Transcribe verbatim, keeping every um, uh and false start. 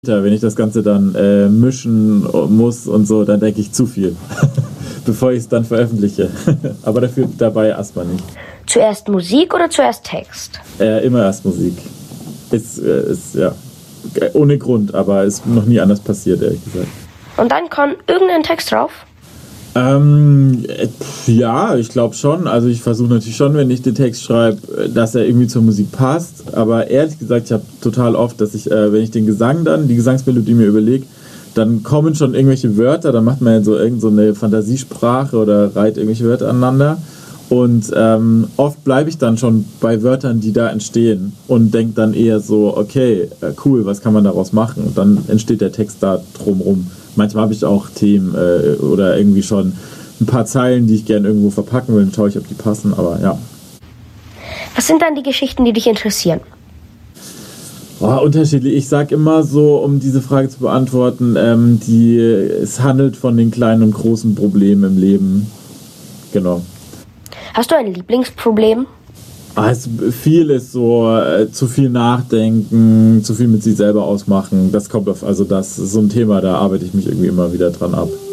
Wenn ich das Ganze dann äh, mischen muss und so, dann denke ich zu viel, bevor ich es dann veröffentliche. Aber dafür dabei erstmal nicht. Zuerst Musik oder zuerst Text? Äh, immer erst Musik. Ist, äh, ist, ja, ohne Grund, aber ist noch nie anders passiert, ehrlich gesagt. Und dann kommt irgendein Text drauf? Ähm, ja, ich glaube schon. Also ich versuche natürlich schon, wenn ich den Text schreibe, dass er irgendwie zur Musik passt. Aber ehrlich gesagt, ich habe total oft, dass ich, äh, wenn ich den Gesang dann, die Gesangsmelodie mir überlege, dann kommen schon irgendwelche Wörter, dann macht man ja so irgend so eine Fantasiesprache oder reiht irgendwelche Wörter aneinander. Und ähm, oft bleibe ich dann schon bei Wörtern, die da entstehen und denke dann eher so, okay, äh, cool, was kann man daraus machen? Und dann entsteht der Text da drumrum. Manchmal habe ich auch Themen äh, oder irgendwie schon ein paar Zeilen, die ich gerne irgendwo verpacken will. Dann schaue ich, ob die passen, aber ja. Was sind dann die Geschichten, die dich interessieren? Oh, unterschiedlich. Ich sage immer so, um diese Frage zu beantworten, ähm, die, es handelt von den kleinen und großen Problemen im Leben. Genau. Hast du ein Lieblingsproblem? Also viel ist so, äh, zu viel nachdenken, zu viel mit sich selber ausmachen. Das kommt auf, also das ist so ein Thema, da arbeite ich mich irgendwie immer wieder dran ab.